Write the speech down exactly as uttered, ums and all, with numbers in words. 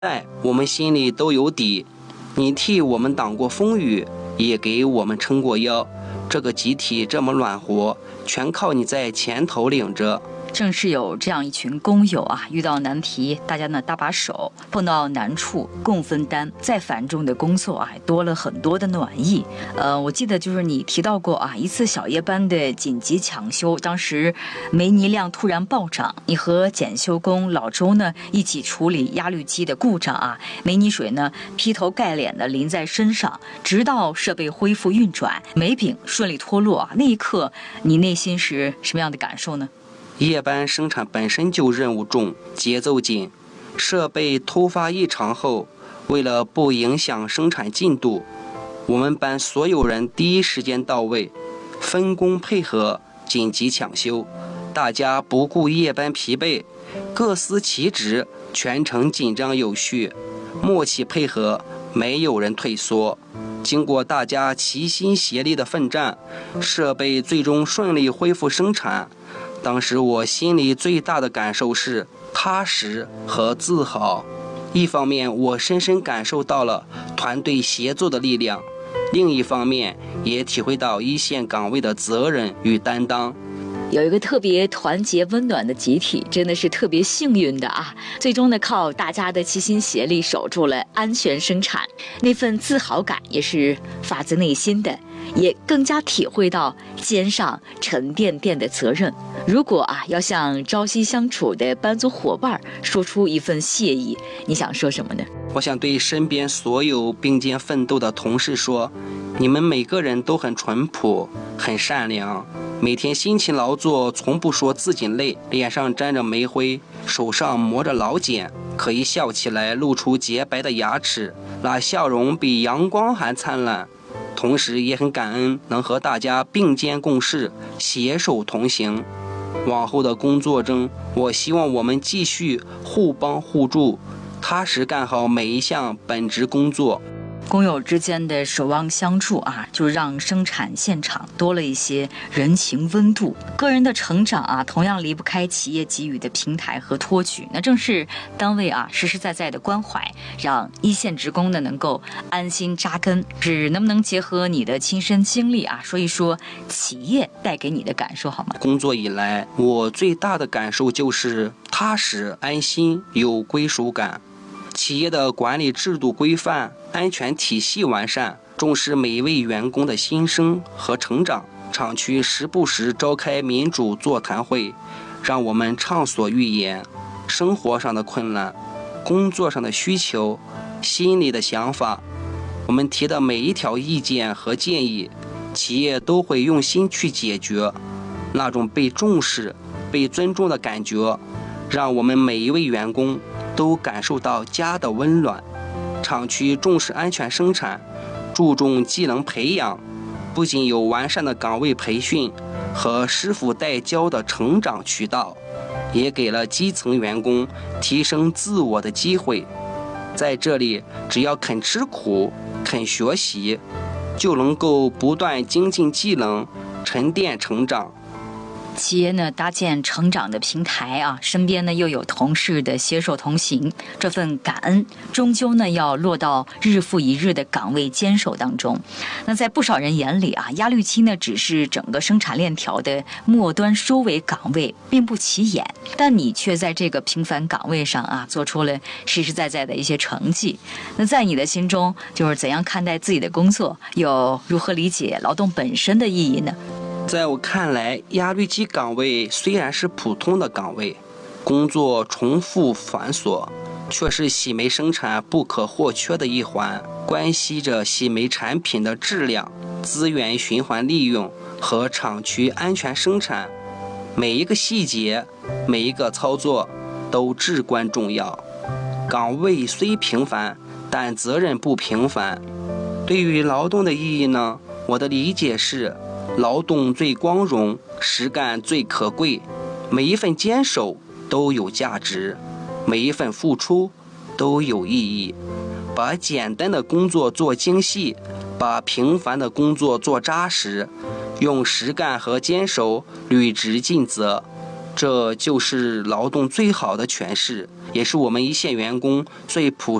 在我们心里都有底，你替我们挡过风雨，也给我们撑过腰。这个集体这么暖和，全靠你在前头领着。 正是有这样一群工友啊，遇到难题，大家呢搭把手，碰到难处共分担，再繁重的工作啊，还多了很多的暖意。呃，我记得就是你提到过啊，一次小夜班的紧急抢修，当时煤泥量突然暴涨，你和检修工老周呢一起处理压滤机的故障啊，煤泥水呢劈头盖脸的淋在身上，直到设备恢复运转，煤饼顺利脱落啊，那一刻你内心是什么样的感受呢？ 夜班生产本身就任务重，节奏紧，设备突发异常后，为了不影响生产进度，我们班所有人第一时间到位，分工配合，紧急抢修，大家不顾夜班疲惫，各司其职，全程紧张有序，默契配合，没有人退缩。经过大家齐心协力的奋战，设备最终顺利恢复生产。当时我心里最大的感受是踏实和自豪。一方面，我深深感受到了团队协作的力量；另一方面，也体会到一线岗位的责任与担当。 有一个特别团结温暖的集体，真的是特别幸运的啊！最终呢，靠大家的齐心协力守住了安全生产，那份自豪感也是发自内心的，也更加体会到肩上沉甸甸的责任。如果啊，要向朝夕相处的班组伙伴说出一份谢意，你想说什么呢？ 我想对身边所有并肩奋斗的同事说，你们每个人都很淳朴，很善良，每天辛勤劳作，从不说自己累，脸上沾着煤灰，手上磨着老茧，可以笑起来露出洁白的牙齿，那笑容比阳光还灿烂。同时也很感恩能和大家并肩共事，携手同行。往后的工作中，我希望我们继续互帮互助，踏实干好每一项本职工作。 工友之间的守望相助啊，就让生产现场多了一些人情温度。个人的成长啊，同样离不开企业给予的平台和托举。那正是单位啊实实在在的关怀，让一线职工呢能够安心扎根。只能不能结合你的亲身经历啊，说一说企业带给你的感受好吗？ 工作以来，我最大的感受就是踏实、安心、有归属感。企业的管理制度规范，安全体系完善，重视每一位员工的心声和成长。厂区时不时召开民主座谈会，让我们畅所欲言。生活上的困难、工作上的需求、心里的想法，我们提的每一条意见和建议，企业都会用心去解决。那种被重视、被尊重的感觉，让我们每一位员工都感受到家的温暖。厂区重视安全生产，注重技能培养，不仅有完善的岗位培训和师傅带教的成长渠道，也给了基层员工提升自我的机会。在这里，只要肯吃苦、肯学习，就能够不断精进技能，沉淀成长。 企业呢搭建成长的平台啊，身边呢又有同事的携手同行，这份感恩终究呢要落到日复一日的岗位坚守当中。那在不少人眼里啊，压滤机呢只是整个生产链条的末端收尾岗位，并不起眼，但你却在这个平凡岗位上啊做出了实实在在的一些成绩。那在你的心中，就是怎样看待自己的工作，又如何理解劳动本身的意义呢？ 在我看来，压滤机岗位虽然是普通的岗位，工作重复繁琐，却是洗煤生产不可或缺的一环，关系着洗煤产品的质量、资源循环利用和厂区安全生产。每一个细节，每一个操作都至关重要。岗位虽平凡，但责任不平凡。对于劳动的意义呢，我的理解是，劳动最光荣，实干最可贵，每一份坚守都有价值，每一份付出都有意义。把简单的工作做精细，把平凡的工作做扎实，用实干和坚守履职尽责， 这就是劳动最好的诠释，也是我们一线员工最朴